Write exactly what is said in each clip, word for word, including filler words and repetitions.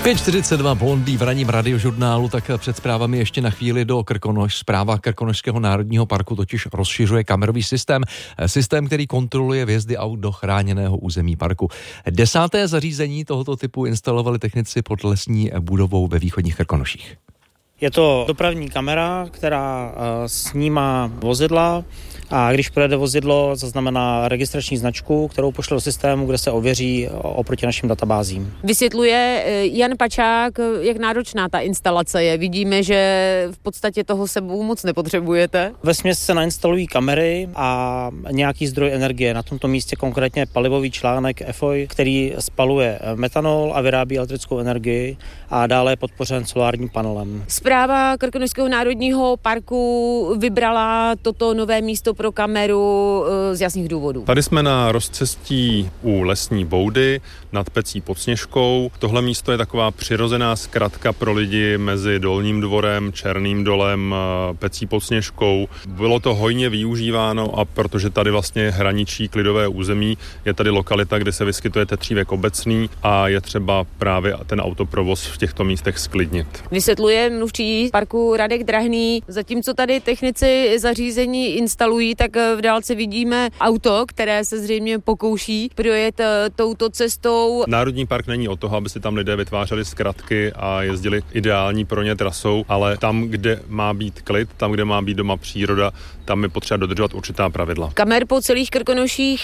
pět čtyřicet dva Blondý v ranním radiožurnálu, tak před zprávami ještě na chvíli do Krkonoš. Správa Krkonošského národního parku totiž rozšiřuje kamerový systém, systém, který kontroluje vjezdy aut do chráněného území parku. Desáté zařízení tohoto typu instalovali technici pod lesní budovou ve východních Krkonoších. Je to dopravní kamera, která snímá vozidla a když projede vozidlo, zaznamená registrační značku, kterou pošle do systému, kde se ověří oproti našim databázím. Vysvětluje Jan Pačák, jak náročná ta instalace je. Vidíme, že v podstatě toho sebou moc nepotřebujete. Vesměs se nainstalují kamery a nějaký zdroj energie. Na tomto místě konkrétně palivový článek E F O I, který spaluje metanol a vyrábí elektrickou energii a dále je podpořen solárním panelem. Správa Krkonošského národního parku vybrala toto nové místo pro kameru z jasných důvodů. Tady jsme na rozcestí u lesní boudy nad Pecí pod Sněžkou. Tohle místo je taková přirozená zkratka pro lidi mezi Dolním dvorem, Černým dolem, Pecí pod Sněžkou. Bylo to hojně využíváno a protože tady vlastně hraničí klidové území, je tady lokalita, kde se vyskytuje tetřívek obecný a je třeba právě ten autoprovoz v těchto místech sklidnit. Vysvětluje mluvčí parku Radek Drahný. Zatímco tady technici zařízení instalují, tak v dálce vidíme auto, které se zřejmě pokouší projet touto cestou. Národní park není o toho, aby si tam lidé vytvářeli zkratky a jezdili ideální pro ně trasou, ale tam, kde má být klid, tam, kde má být doma příroda, tam je potřeba dodržovat určitá pravidla. Kamer po celých Krkonoších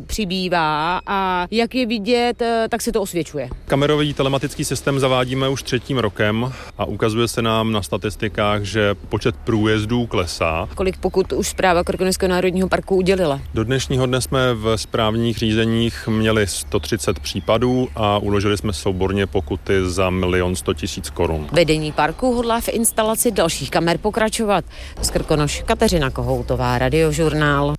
přibývá a jak je vidět, tak se to osvědčuje. Kamerový telematický systém zavádíme už třetím rokem a ukazuje se nám na statistikách, že počet průjezdů klesá. Kolik pokut už správa Krkonošského národního parku udělila? Do dnešního dne jsme v správních řízeních měli sto třicet případů a uložili jsme souborně pokuty za milion sto tisíc korun. Vedení parku hodlá v instalaci dalších kamer pokračovat. Z Krkonoš Kateřina Kohoutová, Radiožurnál.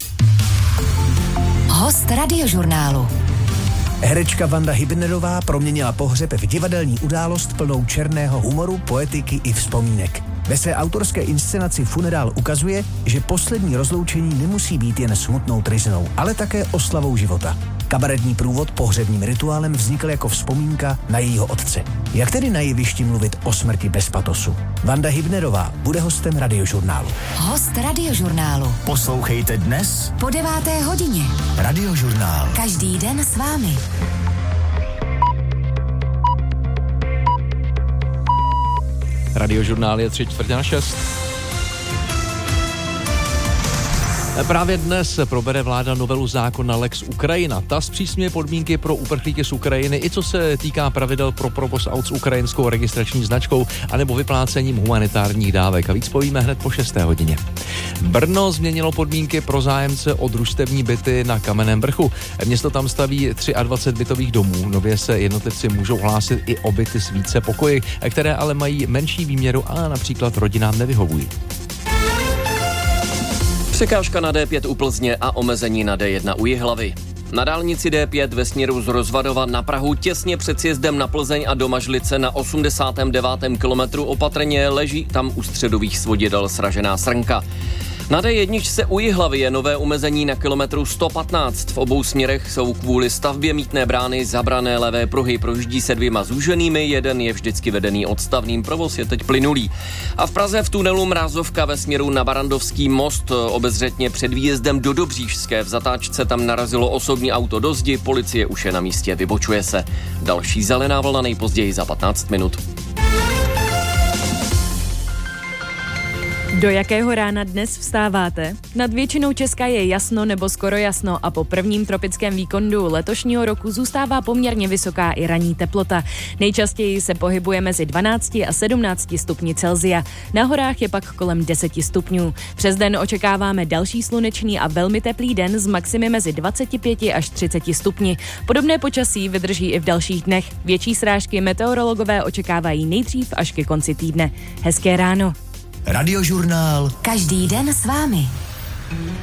Host Radiožurnálu. Herečka Vanda Hybnerová proměnila pohřeb v divadelní událost plnou černého humoru, poetiky i vzpomínek. Ve své autorské inscenaci Funerál ukazuje, že poslední rozloučení nemusí být jen smutnou tryznou, ale také oslavou života. Kabaretní průvod pohřebním rituálem vznikl jako vzpomínka na jejího otce. Jak tedy na jevišti mluvit o smrti bez patosu? Vanda Hybnerová bude hostem Radiožurnálu. Host Radiožurnálu. Poslouchejte dnes Po deváté hodině. Radiožurnál. Každý den s vámi. Radiožurnál je tři čtvrtě na šest. Právě dnes probere vláda novelu zákona Lex Ukrajina. Ta zpřísňuje podmínky pro uprchlíky z Ukrajiny, i co se týká pravidel pro provoz aut s ukrajinskou registrační značkou anebo vyplácením humanitárních dávek. A víc povíme hned po šesté hodině. Brno změnilo podmínky pro zájemce o družstevní byty na Kamenném vrchu. Město tam staví dvacet tři bytových domů. Nově se jednotlivci můžou hlásit i o byty s více pokoji, které ale mají menší výměru a například rodinám nevyhovují. Překážka na D pět u Plzně a omezení na D jedna u Jihlavy. Na dálnici D pět ve směru z Rozvadova na Prahu těsně před sjezdem na Plzeň a do Mažlice na osmdesátém devátém kilometru opatrně leží tam u středových svodidel sražená srnka. Na D jedna se u Jihlavy je nové omezení na kilometru sto patnáct. V obou směrech jsou kvůli stavbě mýtné brány zabrané levé pruhy. Projíždí se dvěma zúženými, jeden je vždycky vedený odstavným, provoz je teď plynulý. A v Praze v tunelu Mrázovka ve směru na Barandovský most obezřetně před výjezdem do Dobříšské v zatáčce tam narazilo osobní auto do zdi, policie už je na místě, vybočuje se. Další zelená vlna nejpozději za patnáct minut. Do jakého rána dnes vstáváte? Nad většinou Česka je jasno nebo skoro jasno a po prvním tropickém víkendu letošního roku zůstává poměrně vysoká i ranní teplota. Nejčastěji se pohybuje mezi dvanácti a sedmnácti stupni Celsia. Na horách je pak kolem deseti stupňů. Přes den očekáváme další slunečný a velmi teplý den s maximy mezi dvaceti pěti až třiceti stupni. Podobné počasí vydrží i v dalších dnech. Větší srážky meteorologové očekávají nejdřív až ke konci týdne. Hezké ráno. Radiožurnál. Každý den s vámi.